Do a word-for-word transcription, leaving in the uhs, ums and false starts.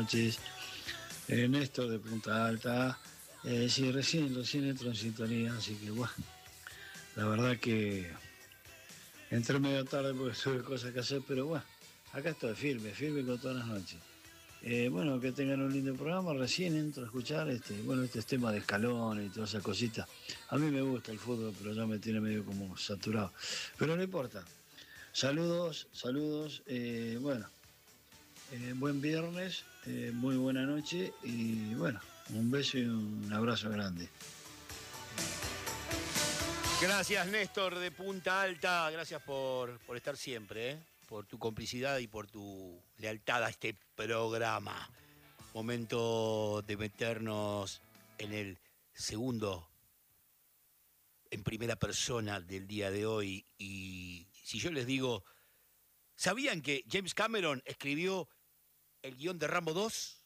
noches. Eh, Néstor de Punta Alta. Eh, sí, recién, recién entro en sintonía, así que bueno, la verdad que entré medio tarde porque tuve cosas que hacer, pero bueno, acá estoy firme, firme con todas las noches. Eh, bueno, que tengan un lindo programa, recién entro a escuchar, este, bueno, este tema de escalones y todas esas cositas. A mí me gusta el fútbol, pero ya me tiene medio como saturado. Pero no importa. Saludos, saludos, eh, bueno, eh, buen viernes, eh, muy buena noche y bueno, un beso y un abrazo grande. Gracias, Néstor de Punta Alta. Gracias por, por estar siempre, ¿eh? Por tu complicidad y por tu lealtad a este programa. Momento de meternos en el segundo, en primera persona del día de hoy. Y si yo les digo, ¿sabían que James Cameron escribió el guión de Rambo dos?